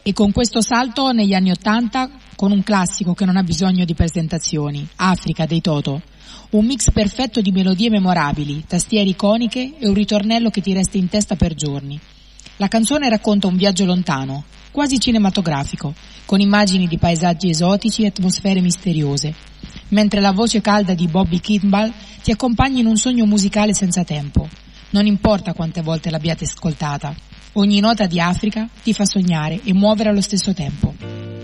E con questo salto negli anni '80 con un classico che non ha bisogno di presentazioni, Africa dei Toto. Un mix perfetto di melodie memorabili, tastiere iconiche e un ritornello che ti resta in testa per giorni. La canzone racconta un viaggio lontano, quasi cinematografico, con immagini di paesaggi esotici e atmosfere misteriose, mentre la voce calda di Bobby Kimball ti accompagna in un sogno musicale senza tempo. Non importa quante volte l'abbiate ascoltata, ogni nota di Africa ti fa sognare e muovere allo stesso tempo.